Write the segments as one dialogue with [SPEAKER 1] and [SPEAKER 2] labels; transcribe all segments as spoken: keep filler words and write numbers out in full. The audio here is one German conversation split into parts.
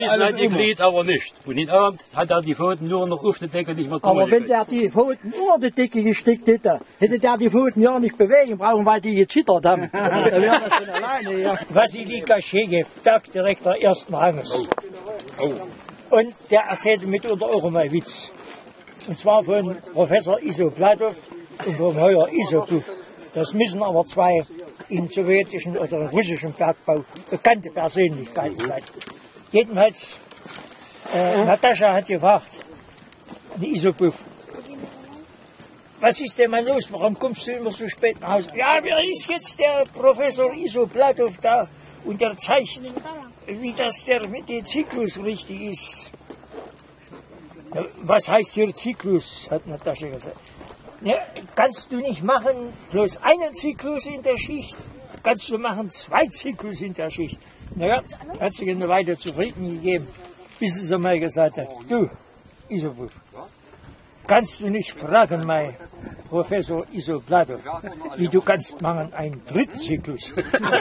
[SPEAKER 1] Das hat die Glied aber nicht. Und in Abend hat er die Pfoten nur noch auf der Decke nicht mehr
[SPEAKER 2] Aber wenn der die Pfoten unter die Decke gesteckt hätte, hätte der die Pfoten ja nicht bewegen brauchen, weil die gezittert haben. Dann wäre das von alleine, ja.
[SPEAKER 3] Vasilika Schegew, Bergdirektor ersten Ranges.
[SPEAKER 1] Oh. Oh.
[SPEAKER 3] Und der erzählte mitunter auch mal Witz. Und zwar von Professor Iso Platow und vom Heuer Isopov. Das müssen aber zwei im sowjetischen oder im russischen Bergbau bekannte Persönlichkeiten sein. Jedenfalls, äh, Natascha hat gefragt, die Isopov, was ist denn mal los, warum kommst du immer so spät nach Hause? Ja, wer ist jetzt der Professor Iso Platow da und der zeigt, wie das der mit dem Zyklus richtig ist. Ja, was heißt hier Zyklus, hat Natascha gesagt. Ja, kannst du nicht machen, bloß einen Zyklus in der Schicht, kannst du machen zwei Zyklus in der Schicht. Naja, hat sich eine Weile zufrieden gegeben, bis sie mal gesagt hat, du, Isopov, kannst du nicht fragen, mein Professor Iso Platow, wie du kannst machen einen dritten Zyklus.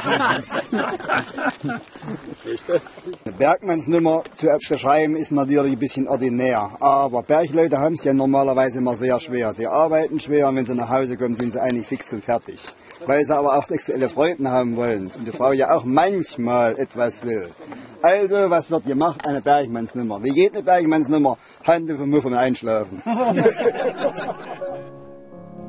[SPEAKER 4] Bergmannsnummer zu beschreiben ist natürlich ein bisschen ordinär, aber Bergleute haben es ja normalerweise immer sehr schwer. Sie arbeiten schwer und wenn sie nach Hause kommen, sind sie eigentlich fix und fertig. Weil sie aber auch sexuelle Freuden haben wollen und die Frau ja auch manchmal etwas will. Also, was wird gemacht? Eine Bergmannsnummer. Wie geht eine Bergmannsnummer? Hand vom Muff und Einschlafen.